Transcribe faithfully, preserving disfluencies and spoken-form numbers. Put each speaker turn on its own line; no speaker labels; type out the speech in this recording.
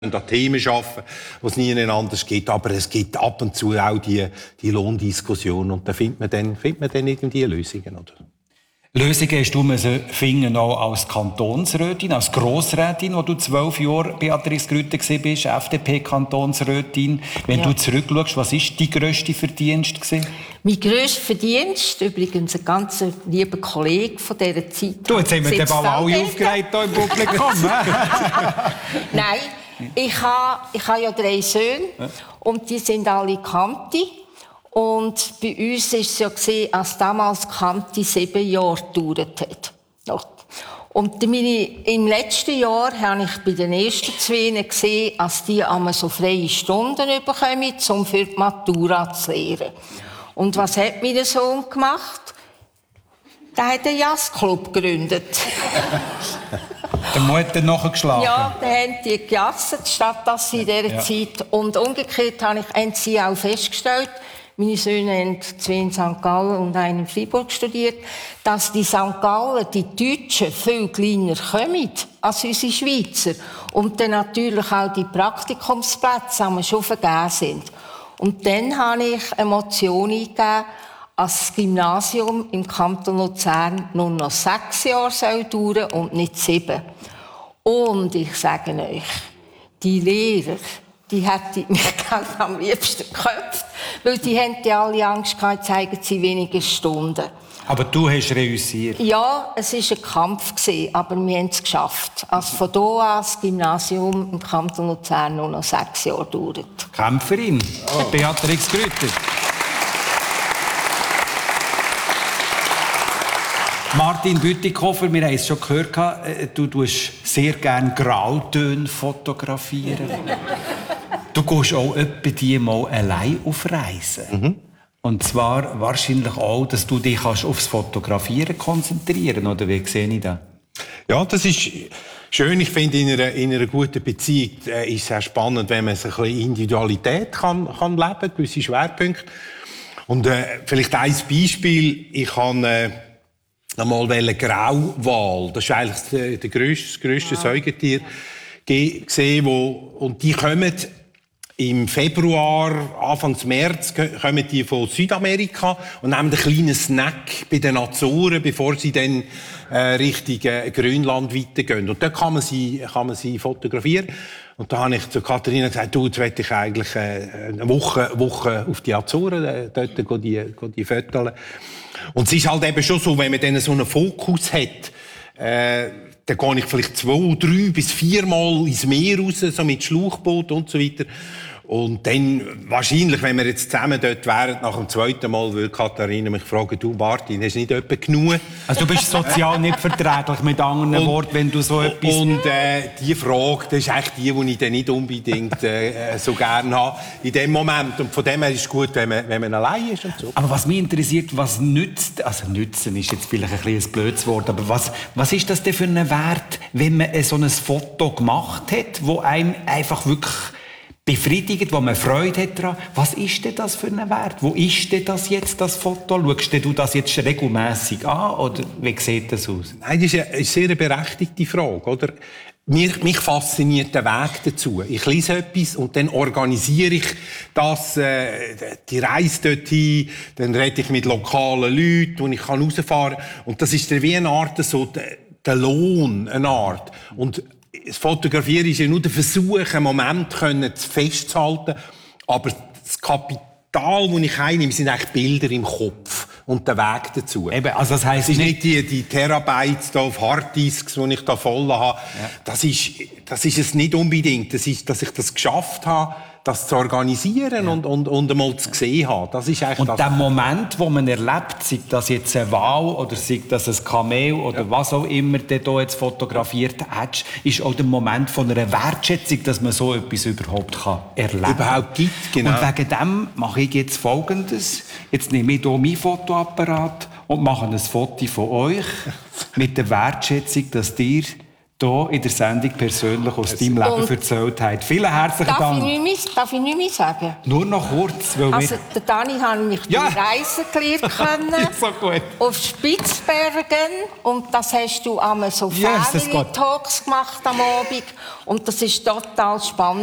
an Themen arbeiten, die es nie anders gibt. Aber es gibt ab und zu auch die, die Lohndiskussion. Und da findet man dann, findet man dann irgendwie Lösungen. Oder?
Lösungen hast du müssen finden, auch als Kantonsrätin, als Grossrätin, wo du zwölf Jahre Beatrix Grütter bist, F D P-Kantonsrätin. Wenn ja. du zurückschaust, was war dein grösster Verdienst gewesen?
Mein grösster Verdienst, übrigens ein ganz lieber Kollege von dieser Zeit.
Du, jetzt haben wir den Ball alle aufgeregt hier im Publikum.
Nein, ich habe, ich habe ja drei Söhne und die sind alle Kanti. Und bei uns war es ja gesehen, als damals Kanti sieben Jahre gedauert hat. Und meine, im letzten Jahr habe ich bei den ersten zwei gesehen, als die einmal so freie Stunden bekommen, um für die Matura zu lernen. Und was hat mein Sohn gemacht? Der hat einen Jazzclub gegründet.
Der Mutter nachgeschlagen.
Ja, dann haben die gejasset, statt dass sie in dieser ja. Zeit. Und umgekehrt habe ich haben sie auch festgestellt, meine Söhne haben zwei in Sankt Gallen und einen in Freiburg studiert, dass die Sankt Gallen, die Deutschen, viel kleiner kommen als unsere Schweizer. Und dann natürlich auch die Praktikumsplätze haben schon vergeben sind. Und dann habe ich eine Motion eingegeben, dass das Gymnasium im Kanton Luzern nur noch sechs Jahre soll dauern und nicht sieben. Und ich sage euch, die Lehrer, die hätten mich am liebsten geköpft, weil die haben ja alle Angst gehabt, zeigen sie wenige Stunden.
Aber du hast reüssiert.
Ja, es war ein Kampf, aber wir haben es geschafft. Also von da an das Gymnasium im Kanton Luzern nur noch sechs Jahre dauert.
Kämpferin, oh. Beatrix Grütter. Martin Bütikofer, wir haben es schon gehört, du tust sehr gerne Grautöne fotografieren. Du gehst auch etwa die mal allein auf Reisen. Mhm. Und zwar wahrscheinlich auch, dass du dich aufs Fotografieren konzentrieren kannst. Oder wie sehe ich das?
Ja, das ist schön. Ich finde, in einer, in einer guten Beziehung äh, ist es sehr spannend, wenn man ein bisschen Individualität kann, kann leben, gewisse Schwerpunkte. Und äh, vielleicht ein Beispiel. Ich kann äh, einmal eine Grauwal, das ist eigentlich der, der grösste, das grösste wow. Säugetier, gesehen, wo, und die kommen im Februar, Anfang März, kommen die von Südamerika und nehmen einen kleinen Snack bei den Azoren, bevor sie dann äh, Richtung äh, Grönland weitergehen. Und dort kann man sie, kann man sie fotografieren. Und da habe ich zu Katharina gesagt, du, jetzt will ich eigentlich äh, eine Woche, Woche auf die Azoren, äh, dort gehen die, gehen die Fotos. Und es ist halt eben schon so, wenn man dann so einen Fokus hat, äh, dann gehe ich vielleicht zwei, drei bis viermal ins Meer raus, so mit Schlauchboot und so weiter. Und dann, wahrscheinlich, wenn wir jetzt zusammen dort wären, nach dem zweiten Mal, würde Katharina mich fragen, du Martin, hast du nicht etwa genug?
Also du bist sozial nicht verträglich, mit anderen Worten, wenn du so etwas...
Und äh, die Frage, das ist eigentlich die, die ich dann nicht unbedingt äh, so gerne habe in dem Moment. Und von dem her ist es gut, wenn man, wenn man allein ist und so.
Aber was mich interessiert, was nützt, also nützen ist jetzt vielleicht ein bisschen ein blödes Wort, aber was, was ist das denn für ein Wert, wenn man so ein Foto gemacht hat, wo einem einfach wirklich befriedigt, wo man Freude hat daran. Was ist denn das für ein Wert? Wo ist denn das jetzt, das Foto? Schaust du das jetzt regelmässig an, oder wie sieht das aus?
Nein, das ist eine sehr berechtigte Frage, oder? Mich, mich fasziniert der Weg dazu. Ich lese etwas und dann organisiere ich das, äh, die Reise dorthin, dann rede ich mit lokalen Leuten und ich kann rausfahren. Und das ist wie eine Art, so der, der Lohn, eine Art. Und das Fotografieren ist ja nur der Versuch, einen Moment festzuhalten. Aber das Kapital, das ich einnehme, sind eigentlich Bilder im Kopf und der Weg dazu.
Eben, also das heisst
es ist nicht die, die Terabytes da auf Harddisks, die ich da voll habe. Ja. Das ist, das ist es nicht unbedingt. Das ist, dass ich das geschafft habe, das zu organisieren ja. und, und, und einmal zu sehen haben. Das ist eigentlich
und
das.
der Moment, wo man erlebt, sei das jetzt ein Wal oder sei das ein Kamel oder ja. was auch immer du hier jetzt fotografiert hast, ist auch der Moment von einer Wertschätzung, dass man so etwas überhaupt kann erleben kann.
Überhaupt gibt, genau.
Und wegen dem mache ich jetzt Folgendes. Jetzt nehme ich hier meinen Fotoapparat und mache ein Foto von euch mit der Wertschätzung, dass ihr hier in der Sendung persönlich aus deinem Leben
Und
erzählt hast. Vielen herzlichen
darf
Dank.
Ich nicht mehr, darf ich nicht mehr sagen?
Nur noch kurz, weil
Also,
wir...
der Dani hat mich
Ja.
durch Reisen gelernt können.
So gut.
Auf Spitzbergen. Und das hast du einmal so
Yes, das
Family Talks gemacht am Abend. Und das ist total spannend.